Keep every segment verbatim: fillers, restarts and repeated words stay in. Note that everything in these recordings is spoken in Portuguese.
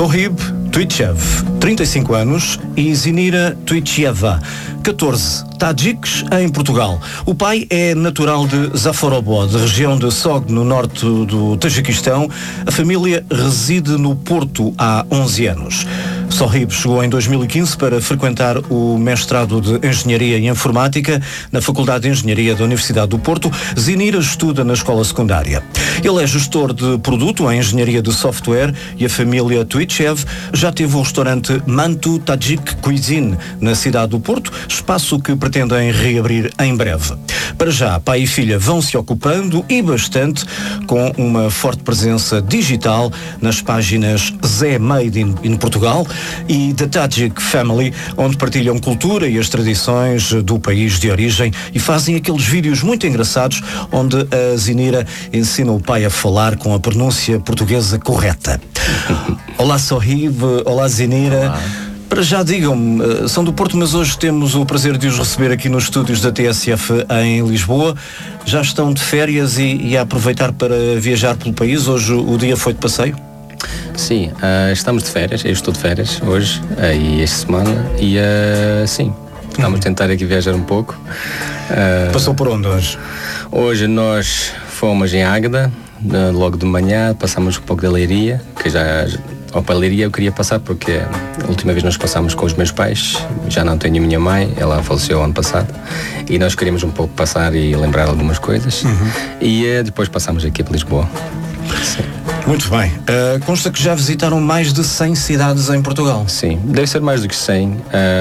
Sohib Tuichev, trinta e cinco anos, e Zinira Tuicheva, catorze, tajiques em Portugal. O pai é natural de Zafarobod, região de Sog, no norte do Tajiquistão. A família reside no Porto há onze anos. Sohib chegou em dois mil e quinze para frequentar o mestrado de Engenharia e Informática na Faculdade de Engenharia da Universidade do Porto. Zinira estuda na escola secundária. Ele é gestor de produto em Engenharia de Software e a família Tuichev já teve o restaurante Mantu Tajik Cuisine na cidade do Porto, espaço que pretendem reabrir em breve. Para já, pai e filha vão se ocupando e bastante com uma forte presença digital nas páginas Zé Made in, in Portugal e The Tajik Family, onde partilham cultura e as tradições do país de origem e fazem aqueles vídeos muito engraçados onde a Zinira ensina o pai a falar com a pronúncia portuguesa correta. Olá Sohib, olá Zinira. Olá. Para já, digam-me, são do Porto, mas hoje temos o prazer de os receber aqui nos estúdios da T S F em Lisboa. Já estão de férias e, e a aproveitar para viajar pelo país? Hoje o dia foi de passeio? Sim, uh, estamos de férias, eu estou de férias hoje uh, e esta semana e uh, sim, vamos hum. tentar aqui viajar um pouco. Uh, Passou por onde hoje? Hoje nós fomos em Águeda, uh, logo de manhã, passamos um pouco da Leiria, que já... Ao para a Leiria eu queria passar porque a última vez nós passámos com os meus pais, já não tenho minha mãe, ela faleceu ano passado e nós queríamos um pouco passar e lembrar algumas coisas uhum. e uh, depois passamos aqui para Lisboa. Sim. Muito bem. Uh, consta que já visitaram mais de cem cidades em Portugal. Sim, deve ser mais do que cem, uh,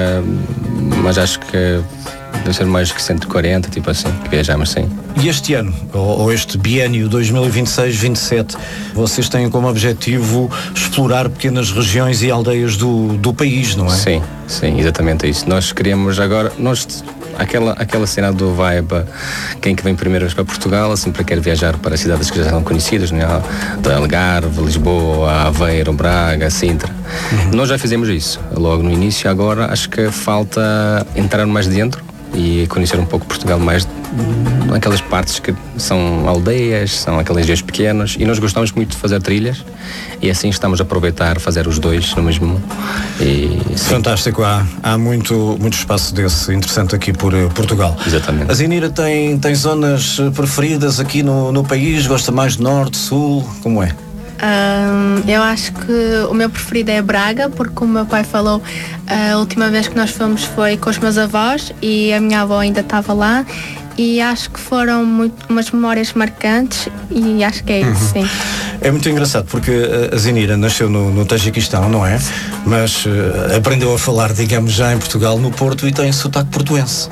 mas acho que deve ser mais que cento e quarenta, tipo assim, que viajamos, sim. E este ano, ou, ou este biênio dois mil e vinte e seis vinte e sete, vocês têm como objetivo explorar pequenas regiões e aldeias do, do país, não é? Sim, sim, exatamente isso. Nós queríamos agora, nós, aquela, aquela cena do vibe, quem que vem primeiro para Portugal, sempre quer viajar para cidades que já são conhecidas, né? Da Algarve, Lisboa, Aveiro, Braga, Sintra. Uhum. Nós já fizemos isso, logo no início, agora acho que falta entrar mais dentro e conhecer um pouco Portugal mais aquelas partes que são aldeias, são aquelas regiões pequenas e nós gostamos muito de fazer trilhas e assim estamos a aproveitar fazer os dois no mesmo e, fantástico, há, há muito, muito espaço desse interessante aqui por uh, Portugal. Exatamente. A Zinira tem, tem zonas preferidas aqui no, no país? Gosta mais de norte, sul? Como é? Um, eu acho que o meu preferido é Braga, porque como o meu pai falou, a última vez que nós fomos foi com os meus avós e a minha avó ainda estava lá e acho que foram muito, umas memórias marcantes e acho que é isso, uhum. sim. É muito engraçado porque a Zinira nasceu no, no Tajiquistão, não é? Mas uh, aprendeu a falar, digamos, já em Portugal, no Porto, e tem sotaque portuense.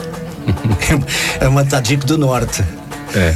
É uma Tajique do Norte. É.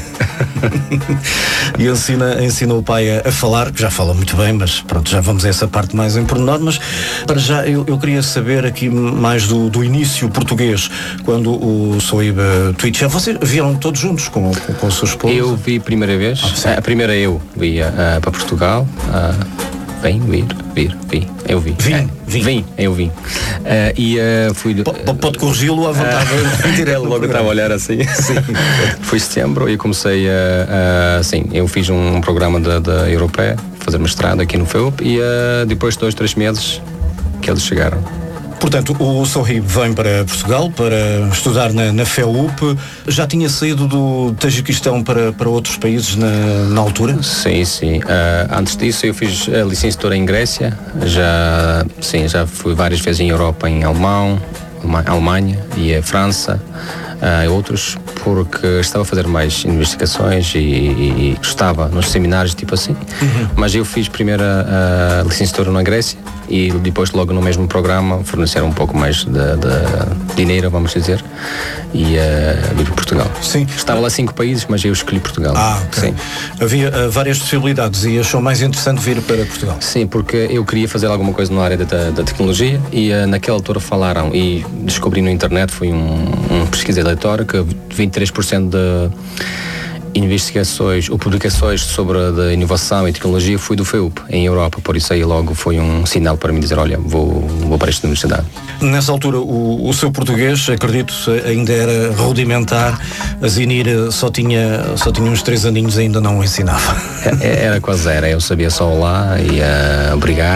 E ensina, ensina o pai a, a falar, que já fala muito bem, mas pronto, já vamos a essa parte mais em pormenor. Mas para já eu, eu queria saber aqui mais do, do início português, quando o Sohib Tuichev, vocês vieram todos juntos com, com, com o seu esposo? Eu vi a primeira vez, ah, a primeira eu vi uh, para Portugal. Uh, Vem, vir, vir, vi, eu vi. Vim, é, vim. Vim, eu vim. Uh, e uh, fui... P- pode corrigi-lo à vontade. Uh, ele logo estava a olhar assim. Sim. Foi setembro e comecei a... Uh, assim, eu fiz um programa da, da Europeia, fazer mestrado aqui no F E U P e uh, depois de dois, três meses que eles chegaram. Portanto, o Sohib vem para Portugal para estudar na, na F E U P. Já tinha saído do Tajiquistão para, para outros países na, na altura? Sim, sim. Uh, antes disso eu fiz a licenciatura em Grécia. Já, sim, já fui várias vezes em Europa, em Alemão, Alemanha e a França. Uh, outros, porque estava a fazer mais investigações e, e, e estava nos seminários, tipo assim. Uhum. Mas eu fiz primeiro a, a licenciatura na Grécia e depois logo no mesmo programa forneceram um pouco mais de, de dinheiro, vamos dizer, e uh, vim para Portugal. Sim. Estava lá cinco países, mas eu escolhi Portugal. Ah, ok. Sim. Havia uh, várias possibilidades e achou mais interessante vir para Portugal? Sim, porque eu queria fazer alguma coisa na área da, da tecnologia e uh, naquela altura falaram, e descobri na internet, foi um, um pesquisa aleatória, que vinte e três por cento de investigações ou publicações sobre a inovação e tecnologia foi do F E U P em Europa, por isso aí logo foi um sinal para mim dizer, olha, vou, vou para esta universidade. Nessa altura o, o seu português, acredito, ainda era rudimentar, a Zinira só tinha, só tinha uns três aninhos e ainda não o ensinava. Era quase era, eu sabia só olá e uh, obrigado,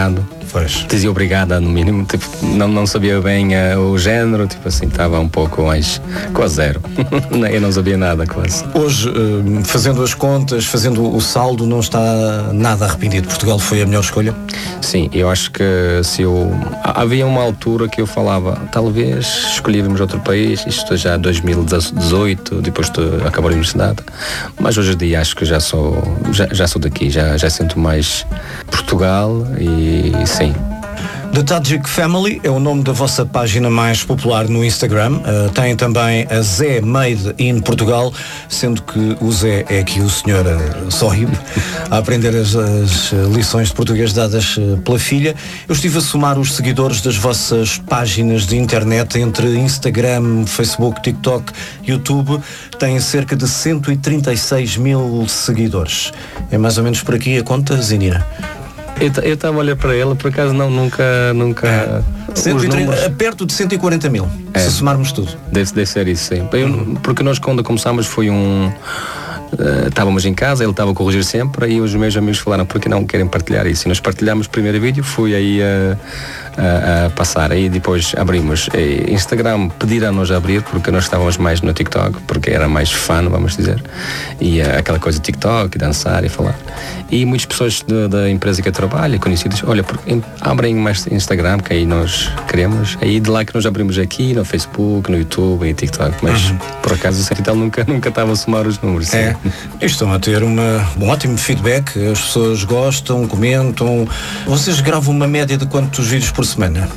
Pois. Dizia obrigada, no mínimo, tipo, não, não sabia bem uh, o género, tipo assim, estava um pouco mais quase zero. Eu não sabia nada, quase. Hoje, uh, fazendo as contas, fazendo o saldo, não está nada arrependido. Portugal foi a melhor escolha? Sim, eu acho que se eu... Havia uma altura que eu falava, talvez escolhermos outro país, isto já é dois mil e dezoito, depois de acabar a universidade, mas hoje em dia acho que já sou, já, já sou daqui, já, já sinto mais Portugal e sim. The Tajik Family é o nome da vossa página mais popular no Instagram. Uh, tem também a Zé Made in Portugal, sendo que o Zé é aqui o senhor uh, Sohib, a aprender as, as lições de português dadas uh, pela filha. Eu estive a somar os seguidores das vossas páginas de internet entre Instagram, Facebook, TikTok, YouTube. Tem cerca de cento e trinta e seis mil seguidores. É mais ou menos por aqui a conta, Zinira? Eu estava a olhar para ela, por acaso não, nunca, nunca... É. cento e trinta, números... Perto de cento e quarenta mil, é. Se somarmos tudo. Deve, deve ser isso, sim. Eu, uhum. Porque nós quando começámos foi um... Uh, estávamos em casa, ele estava a corrigir sempre, e os meus amigos falaram, por que não querem partilhar isso? E nós partilhámos o primeiro vídeo, fui aí a, a, a passar, aí depois abrimos. E Instagram pediram-nos a abrir, porque nós estávamos mais no TikTok, porque era mais fã, vamos dizer, e uh, aquela coisa de TikTok, dançar e falar. E muitas pessoas de, da empresa que eu trabalho, conhecidas, olha, porque abrem mais Instagram, que aí nós queremos, aí de lá que nós abrimos aqui, no Facebook, no YouTube e TikTok, mas uhum. por acaso o Central nunca, nunca estava a somar os números. É. Estão a ter uma, um ótimo feedback, as pessoas gostam, comentam. Vocês gravam uma média de quantos vídeos por semana?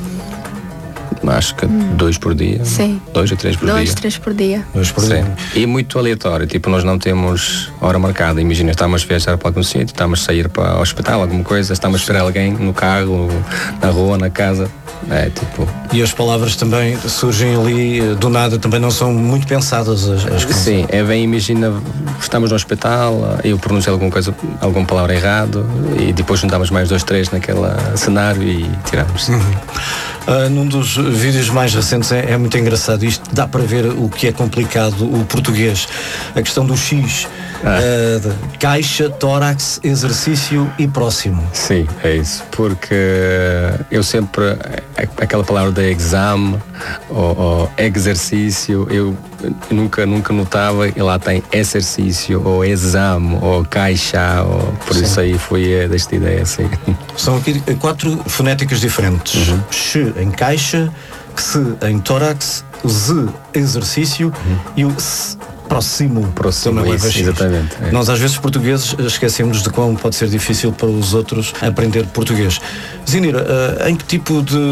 Acho que hum. dois por dia. Sim. Dois ou três por dois, dia. Dois, três por dia. Dois por dia. E muito aleatório, tipo, nós não temos hora marcada. Imagina, estamos a viajar para algum sítio, estamos a sair para o hospital, alguma coisa, estamos a esperar alguém no carro, na rua, na casa. É, tipo... E as palavras também surgem ali do nada, também não são muito pensadas as, as coisas. Sim, é bem, imagina, estamos no hospital, eu pronunciei alguma coisa, alguma palavra errado, e depois juntamos mais dois, três naquele cenário e tiramos. Uhum. Uh, num dos vídeos mais recentes é, é muito engraçado isto, dá para ver o que é complicado o português, a questão do X. Ah. Uh, caixa, tórax, exercício e próximo. Sim, é isso, porque eu sempre, aquela palavra de exame ou, ou exercício, eu nunca, nunca notava, e lá tem exercício ou exame ou caixa, ou, por Sim. isso aí foi desta ideia assim. São aqui quatro fonéticas diferentes. Uhum. X em caixa, X em tórax, Z exercício uhum. e o S próximo, próximo isso, exatamente. É. Nós às vezes portugueses esquecemos de quão pode ser difícil para os outros aprender português. Zinira, uh, em que tipo de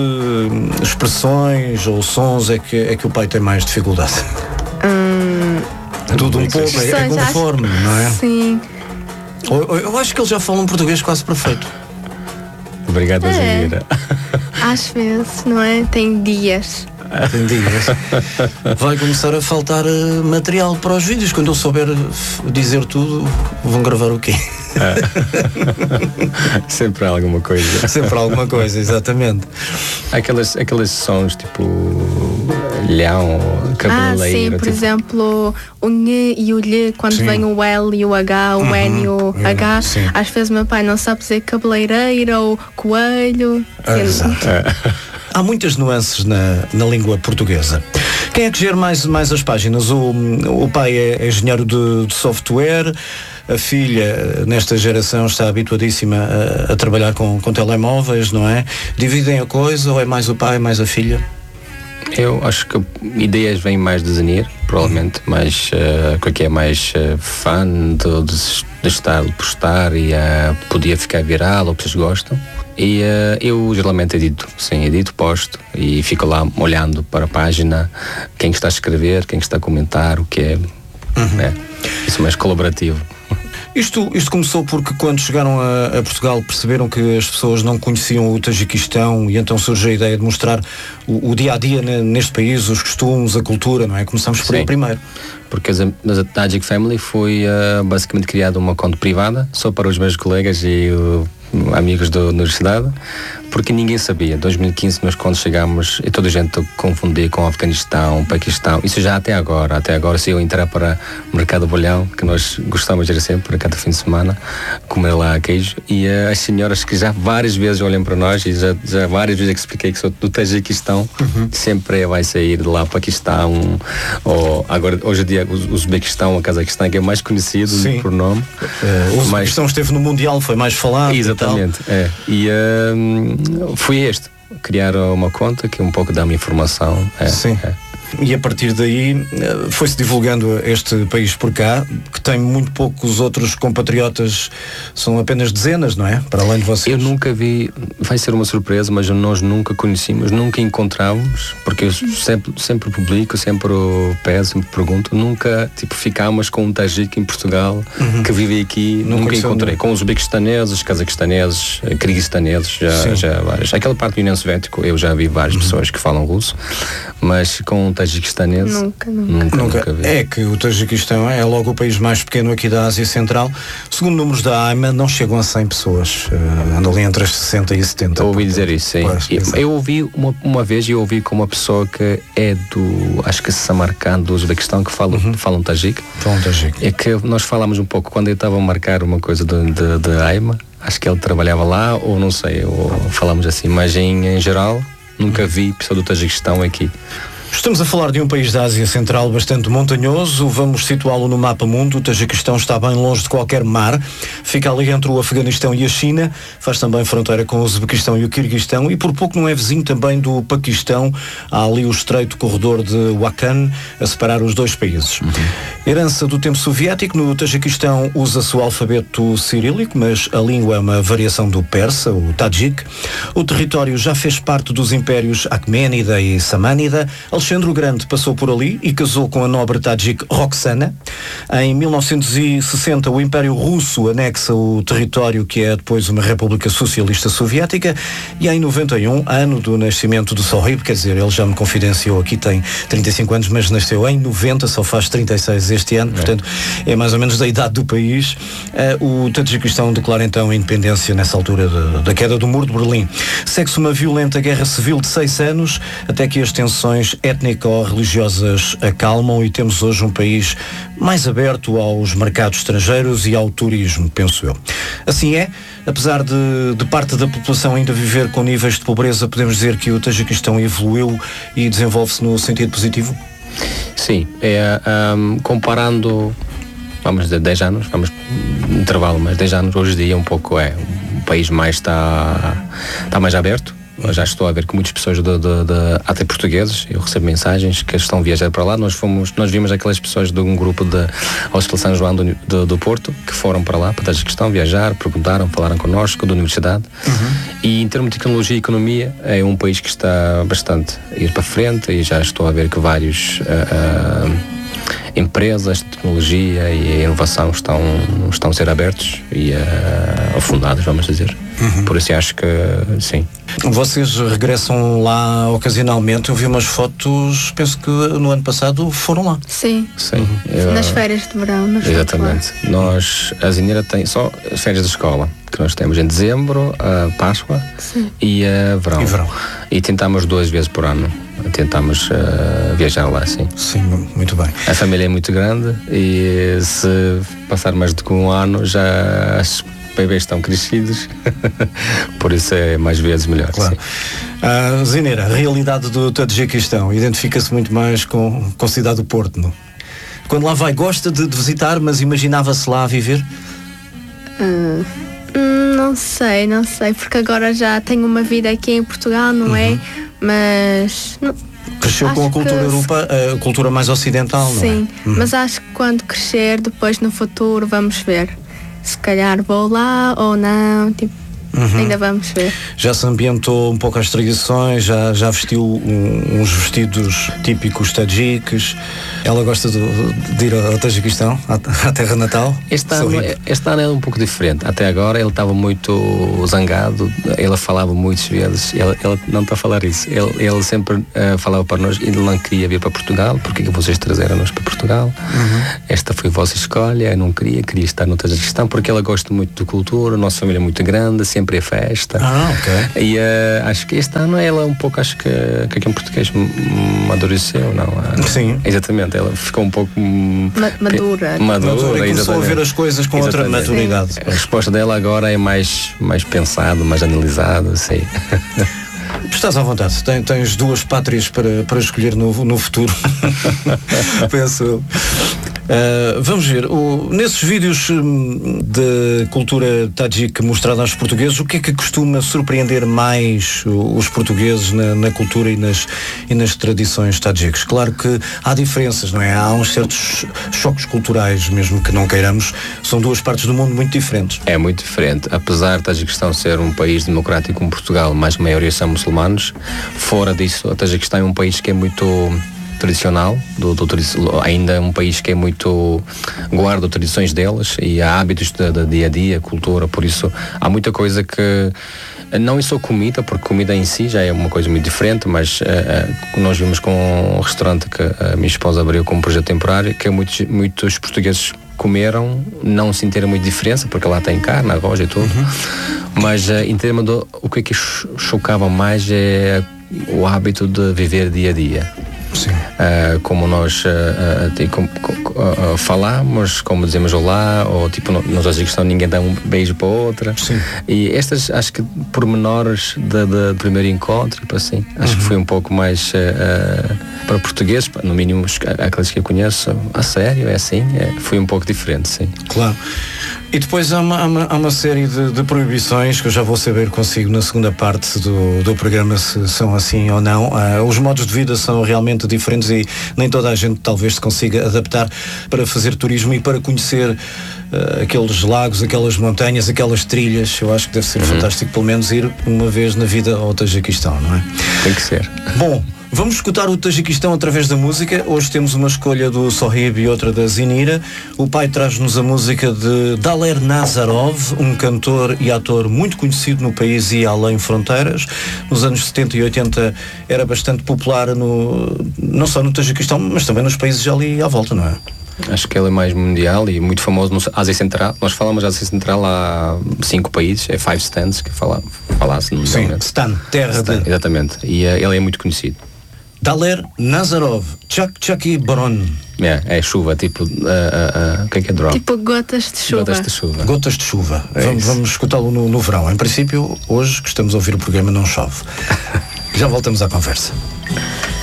expressões ou sons é que, é que o pai tem mais dificuldade? Hum, Tudo um pouco, é, é conforme, acho... não é? Sim. Eu, eu acho que ele já fala um português quase perfeito. Obrigado, é. Zinira. Às vezes, não é? Tem dias. Tem dias. Vai começar a faltar uh, material para os vídeos. Quando eu souber dizer tudo, vão gravar o quê? Ah. Sempre há alguma coisa. Sempre há alguma coisa, exatamente. Aqueles, aqueles sons tipo lhão, cabeleira. Ah, sim, por tipo... exemplo, o N e o Lhe, quando sim. vem o L e o H, o uhum. N e o H, sim. às vezes meu pai não sabe dizer cabeleireira ou coelho. Ah, exato. Há muitas nuances na, na língua portuguesa. Quem é que gera mais, mais as páginas? O, o pai é engenheiro de, de software, a filha, nesta geração, está habituadíssima a, a trabalhar com, com telemóveis, não é? Dividem a coisa ou é mais o pai, mais a filha? Eu acho que ideias vêm mais de Zenir, provavelmente, mas uh, que é mais uh, fã de, de, de estar, de postar e uh, podia ficar viral, ou que vocês gostam. E uh, eu geralmente edito, sim, edito, posto e fico lá olhando para a página, quem está a escrever, quem está a comentar, o que é, uhum. é isso mais colaborativo. Isto, isto começou porque quando chegaram a, a Portugal perceberam que as pessoas não conheciam o Tajiquistão e então surgiu a ideia de mostrar o, o dia-a-dia neste país, os costumes, a cultura, não é? Começamos por aí primeiro. Porque a Tajik Family foi uh, basicamente criada uma conta privada só para os meus colegas e uh, amigos da universidade, porque ninguém sabia. Em dois mil e quinze, nós quando chegámos, e toda a gente confundia com o Afeganistão, Paquistão, isso já até agora, até agora se eu entrar para o Mercado Bolhão, que nós gostamos de ir sempre, a cada fim de semana, comer lá queijo, e uh, as senhoras que já várias vezes olham para nós, e já, já várias vezes expliquei que sou do Tajiquistão, uhum. sempre vai sair de lá Paquistão, ou agora, hoje em dia, o Uzbequistão, o Cazaquistão, que é mais conhecido Sim. por nome. Uh, o Uzbequistão mas... esteve no Mundial, foi mais falado. Exatamente, e é. E uh, fui este, criar uma conta que um pouco dá uma informação. É, Sim. É. E a partir daí foi-se divulgando este país por cá, que tem muito poucos outros compatriotas, são apenas dezenas, não é? Para além de vocês. Eu nunca vi, vai ser uma surpresa, mas nós nunca conhecemos, nunca encontramos, porque eu sempre, sempre publico, sempre peço, sempre pergunto, nunca tipo, ficámos com um tajique em Portugal uhum. que vive aqui, não nunca encontrei. Com os uzbequistaneses, cazaquistaneses, kirguistaneses, já, já vários. Aquela parte do União Soviética eu já vi várias uhum. pessoas que falam russo, mas com um tajiquistanês nunca, nunca. Nunca, nunca. nunca vi. É que o Tajiquistão é logo o país mais pequeno aqui da Ásia Central. Segundo números da A I M A, não chegam a cem pessoas. Uh, andam ali entre as sessenta e setenta. Eu ouvi dizer isso, sim. Eu, eu ouvi uma, uma vez, eu ouvi com uma pessoa que é do, acho que Samarcand, do Uzbequistão, que fala, uhum. fala um tajique. Fala um tajique. É que nós falamos um pouco, quando eu estava a marcar uma coisa de, de, de A I M A, acho que ele trabalhava lá, ou não sei, ou falamos assim, mas em, em geral, nunca vi pessoa do Tajiquistão aqui. Estamos a falar de um país da Ásia Central bastante montanhoso, vamos situá-lo no mapa mundo. O Tajiquistão está bem longe de qualquer mar, fica ali entre o Afeganistão e a China, faz também fronteira com o Uzbequistão e o Kirguistão e por pouco não é vizinho também do Paquistão. Há ali o estreito corredor de Wakhan a separar os dois países. Uhum. Herança do tempo soviético, no Tajiquistão usa-se o alfabeto cirílico, mas a língua é uma variação do persa, o Tajik. O território já fez parte dos impérios Aquemênida e Samânida. Alexandre o Grande passou por ali e casou com a nobre Tajik Roxana. Em mil novecentos e sessenta, o Império Russo anexa o território que é depois uma República Socialista Soviética e em noventa e um, ano do nascimento do Sohrib, quer dizer, ele já me confidenciou aqui, tem trinta e cinco anos, mas nasceu em noventa, só faz trinta e seis este ano, é. Portanto é mais ou menos da idade do país. Uh, o Tajiquistão declara então a independência nessa altura de, da queda do Muro de Berlim. Segue-se uma violenta guerra civil de seis anos, até que as tensões étnico-religiosas acalmam e temos hoje um país mais aberto aos mercados estrangeiros e ao turismo, penso eu. Assim é, apesar de, de parte da população ainda viver com níveis de pobreza, podemos dizer que o Tajiquistão evoluiu e desenvolve-se no sentido positivo? Sim, é, um, comparando, vamos dizer, dez anos, vamos intervalo, mas dez anos hoje em dia um pouco é, o país mais está, está mais aberto. Eu já estou a ver que muitas pessoas, de, de, de, até portugueses, eu recebo mensagens que estão a viajar para lá. Nós fomos, nós vimos aquelas pessoas de um grupo da Hospital São João do, do, do Porto, que foram para lá, para Tajiquistão, viajar, perguntaram, falaram connosco, da universidade. Uhum. E em termos de tecnologia e economia, é um país que está bastante a ir para frente e já estou a ver que vários... Uh, uh, empresas de tecnologia e inovação estão, estão a ser abertos e uh, afundados, vamos dizer. Uhum. Por isso acho que sim. Vocês regressam lá ocasionalmente. Eu vi umas fotos, penso que no ano passado foram lá. Sim. Sim. Uhum. Eu, nas férias de verão. Exatamente. Nós, a Zineira tem só as férias de escola, que nós temos em dezembro, a Páscoa sim. e a verão. E verão. E tentamos duas vezes por ano. Tentamos uh, viajar lá, sim. Sim, muito bem. A família é muito grande e se passar mais do que um ano já as bebês estão crescidos, por isso é mais vezes melhor. Claro. Uh, Zineira, a realidade do Tajiquistão identifica-se muito mais com, com a cidade do Porto, não? Quando lá vai, gosta de, de visitar, mas imaginava-se lá a viver? Uh, não sei, não sei, porque agora já tenho uma vida aqui em Portugal, não uhum. é? Mas... Não, cresceu com a cultura que, europeia, a cultura mais ocidental, não é? Sim, uhum. mas acho que quando crescer, depois no futuro, vamos ver. Se calhar vou lá ou não, tipo, uhum. ainda vamos ver. Já se ambientou um pouco às tradições, já, já vestiu um, uns vestidos típicos tajiques. Ela gosta de, de ir ao Tajiquistão, à, à terra natal? Este ano, este ano é um pouco diferente. Até agora ele estava muito zangado, ele falava muitas vezes, ele, ele não está a falar isso. Ele, ele sempre uh, falava para nós, ele não queria vir para Portugal, porque que vocês trazeram-nos para Portugal? Uhum. Esta foi a vossa escolha, eu não queria, queria estar no Tajiquistão, porque ela gosta muito de cultura, a nossa família é muito grande, sempre sempre é festa. Ah, ok. E uh, acho que este ano ela um pouco, acho que, que aqui em português amadureceu, não? Uh, Sim. Exatamente, ela ficou um pouco... Ma madura. Madura, Madura e começou a ver as coisas com outra maturidade. A resposta dela agora é mais, mais pensada, mais analisada, sei. Estás à vontade, tens, tens duas pátrias para, para escolher no, no futuro. Penso eu. Uh, vamos ver, o, nesses vídeos hum, de cultura tadjik mostrada aos portugueses, o que é que costuma surpreender mais os portugueses na, na cultura e nas, e nas tradições tadjiks? Claro que há diferenças, não é? Há uns certos choques culturais, mesmo que não queiramos, são duas partes do mundo muito diferentes. É muito diferente, apesar de Tajiquistão ser um país democrático como Portugal, mas a maioria são muçulmanos, fora disso, a Tajiquistão é um país que é muito tradicional, do, do, ainda é um país que é muito, guarda tradições delas e há hábitos de, de dia a dia, cultura, por isso há muita coisa que não é só comida, porque comida em si já é uma coisa muito diferente, mas uh, nós vimos com um restaurante que a minha esposa abriu como projeto temporário, que muitos, muitos portugueses comeram, não sentiram muita diferença, porque lá tem carne, arroz e tudo, uhum. Mas uh, em termos do, o que é que chocava mais é o hábito de viver dia a dia. Sim. Uh, como nós uh, uh, como, uh, uh, falamos, como dizemos olá, ou tipo, no, nos Tajiquistão ninguém dá um beijo para outra. Sim. E estas, acho que pormenores de, de, de primeiro encontro, tipo assim, acho uhum. que foi um pouco mais uh, uh, para português, no mínimo aqueles que eu conheço, a sério, é assim, é, foi um pouco diferente, sim. Claro. E depois há uma, há uma, há uma série de, de proibições que eu já vou saber consigo na segunda parte do, do programa, se são assim ou não. Uh, os modos de vida são realmente diferentes e nem toda a gente talvez se consiga adaptar para fazer turismo e para conhecer uh, aqueles lagos, aquelas montanhas, aquelas trilhas. Eu acho que deve ser uhum. fantástico pelo menos ir uma vez na vida ao Tajiquistão, não é? Tem que ser. Bom, vamos escutar o Tajiquistão através da música. Hoje temos uma escolha do Sohib e outra da Zinira. O pai traz-nos a música de Daler Nazarov, um cantor e ator muito conhecido no país e além fronteiras. Nos anos setenta e oitenta era bastante popular no, não só no Tajiquistão, mas também nos países ali à volta, não é? Acho que ele é mais mundial e muito famoso no Ásia Central. Nós falamos Ásia Central há cinco países, é Five Stands que fala, falasse no Sim, Stan, terra Stan, de... Exatamente, e uh, ele é muito conhecido. Daler Nazarov, Chak Chaki Baron. É, é chuva, tipo, o uh, uh, uh, que é que é drop? Tipo gotas de chuva. Gotas de chuva. Gotas de chuva. É vamos vamos escutá-lo no, no verão. Em princípio, hoje que estamos a ouvir o programa não chove. Já voltamos à conversa.